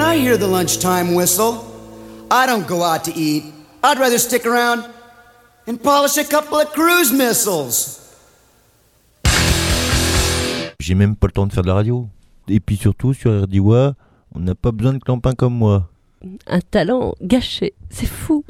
I hear the lunchtime whistle, I don't go out to eat. I'd rather stick around and polish a couple of cruise missiles. J'ai même pas le temps de faire de la radio. Et puis surtout, sur RDWA, on n'a pas besoin de clampins comme moi. Un talent gâché, c'est fou.